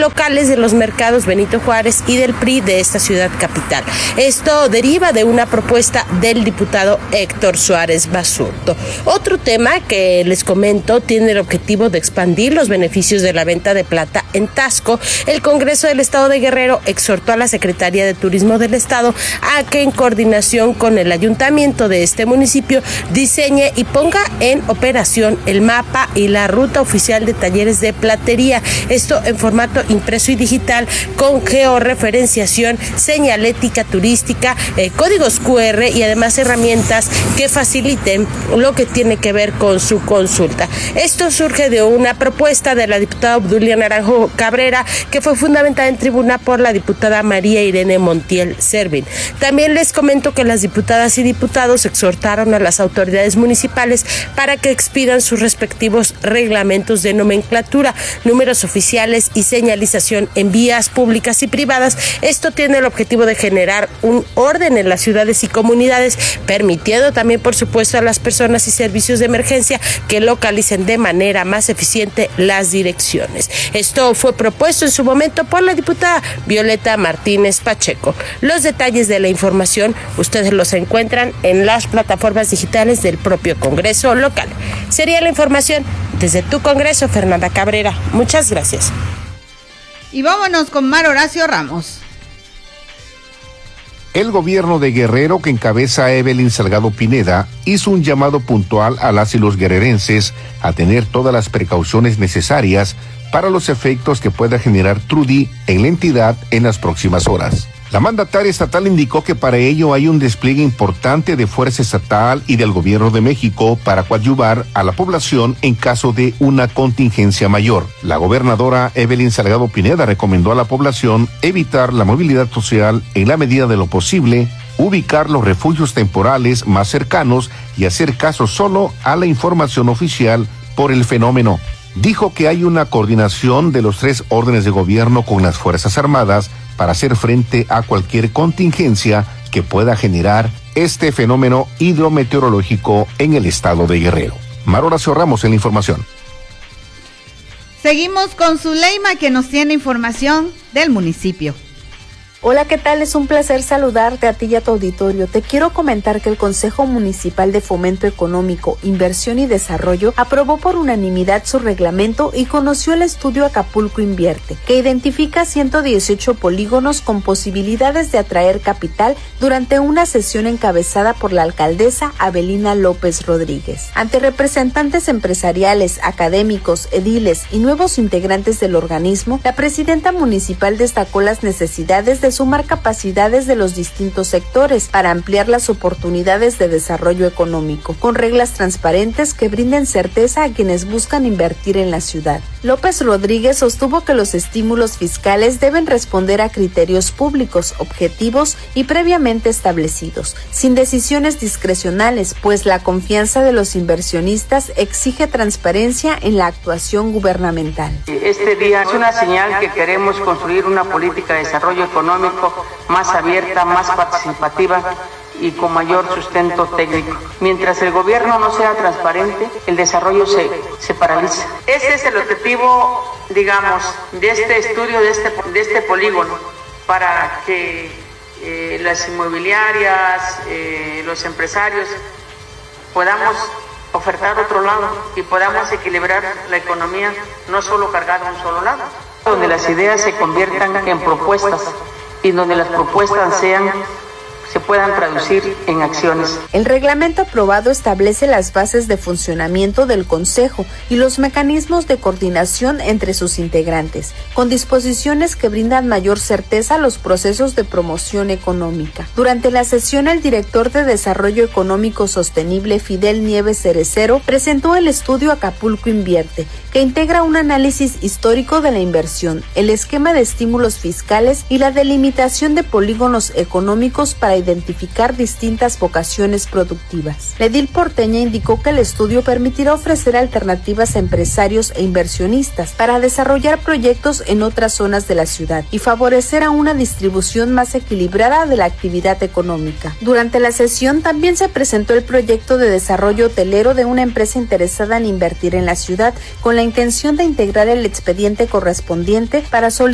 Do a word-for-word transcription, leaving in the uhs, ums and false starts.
locales de los mercados Benito Juárez y del P R I de esta ciudad capital. Esto deriva de una propuesta del diputado Héctor Suárez Basurto. Otro tema que les comento tiene el objetivo de expandir los beneficios de la venta de plata en Taxco. El Congreso del Estado de Guerrero exhortó a la Secretaría de Turismo del Estado a que en coordinación con el ayuntamiento de este municipio diseñe y ponga en operación el mapa y la ruta oficial de talleres de platería. Esto en formato impreso y digital con georreferenciación, señalética turística, eh, códigos cu erre y además herramientas que faciliten lo que tiene que ver con su consulta. Esto surge de una propuesta de la diputada Obdulia Naranjo Cabrera, que fue fundamentada en tribuna por la diputada María Irene Montiel Servin. También les comento que las diputadas y diputados exhortaron a las autoridades municipales para que expidan sus respectivos reglamentos de nomenclatura, números oficiales y señalización en vías públicas y privadas. Esto tiene el objetivo de generar un orden en las ciudades y comunidades, permitiendo también, por supuesto, a las personas y servicios de emergencia que localicen de manera más eficiente las direcciones. Esto fue propuesto en su momento por la diputada Violeta Martínez Pacheco. Los detalles de la información ustedes los encuentran en las plataformas digitales del propio Congreso local. Sería la información desde tu Congreso, Fernanda Cabrera. Muchas gracias. Y vámonos con Mar Horacio Ramos. El gobierno de Guerrero, que encabeza Evelyn Salgado Pineda, hizo un llamado puntual a las y los guerrerenses a tener todas las precauciones necesarias para los efectos que pueda generar Trudy en la entidad en las próximas horas. La mandataria estatal indicó que para ello hay un despliegue importante de fuerza estatal y del gobierno de México para coadyuvar a la población en caso de una contingencia mayor. La gobernadora Evelyn Salgado Pineda recomendó a la población evitar la movilidad social en la medida de lo posible, ubicar los refugios temporales más cercanos y hacer caso solo a la información oficial por el fenómeno. Dijo que hay una coordinación de los tres órdenes de gobierno con las Fuerzas Armadas para hacer frente a cualquier contingencia que pueda generar este fenómeno hidrometeorológico en el estado de Guerrero. Mar Horacio Ramos en la información. Seguimos con Zuleima, que nos tiene información del municipio. Hola, ¿qué tal? Es un placer saludarte a ti y a tu auditorio. Te quiero comentar que el Consejo Municipal de Fomento Económico, Inversión y Desarrollo aprobó por unanimidad su reglamento y conoció el estudio Acapulco Invierte, que identifica ciento dieciocho polígonos con posibilidades de atraer capital durante una sesión encabezada por la alcaldesa Avelina López Rodríguez. Ante representantes empresariales, académicos, ediles y nuevos integrantes del organismo, la presidenta municipal destacó las necesidades de sumar capacidades de los distintos sectores para ampliar las oportunidades de desarrollo económico, con reglas transparentes que brinden certeza a quienes buscan invertir en la ciudad. López Rodríguez sostuvo que los estímulos fiscales deben responder a criterios públicos, objetivos y previamente establecidos, sin decisiones discrecionales, pues la confianza de los inversionistas exige transparencia en la actuación gubernamental. Este día es una señal que queremos construir una política de desarrollo económico más abierta, más participativa y con mayor sustento técnico. Mientras el gobierno no sea transparente, el desarrollo se, se paraliza. Ese es el objetivo, digamos, de este estudio, de este, de este polígono, para que eh, las inmobiliarias, eh, los empresarios, podamos ofertar otro lado y podamos equilibrar la economía, no solo cargar a un solo lado, donde las ideas se conviertan en propuestas y donde las propuestas sean se puedan traducir en acciones. El reglamento aprobado establece las bases de funcionamiento del Consejo y los mecanismos de coordinación entre sus integrantes, con disposiciones que brindan mayor certeza a los procesos de promoción económica. Durante la sesión, el director de Desarrollo Económico Sostenible, Fidel Nieves Cerecero, presentó el estudio Acapulco Invierte, que integra un análisis histórico de la inversión, el esquema de estímulos fiscales y la delimitación de polígonos económicos para identificar distintas vocaciones productivas. La edil porteña indicó que el estudio permitirá ofrecer alternativas a empresarios e inversionistas para desarrollar proyectos en otras zonas de la ciudad y favorecer a una distribución más equilibrada de la actividad económica. Durante la sesión también se presentó el proyecto de desarrollo hotelero de una empresa interesada en invertir en la ciudad, con la intención de integrar el expediente correspondiente para solicitar